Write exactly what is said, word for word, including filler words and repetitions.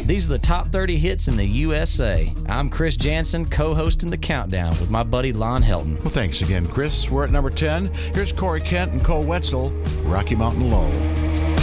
These are the top thirty hits in the U S A. I'm Chris Jansen, co-hosting The Countdown with my buddy Lon Helton. Well, thanks again, Chris. We're at number ten. Here's Corey Kent and Cole Wetzel, Rocky Mountain Low.